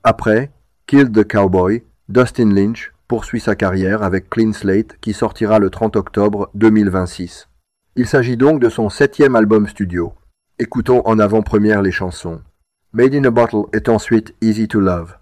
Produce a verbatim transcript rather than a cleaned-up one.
Après Kill the Cowboy, Dustin Lynch poursuit sa carrière avec Clean Slate qui sortira le trente octobre deux mille vingt-six. Il s'agit donc de son septième album studio. Écoutons en avant-première les chansons. Made in a Bottle est ensuite Easy to Love.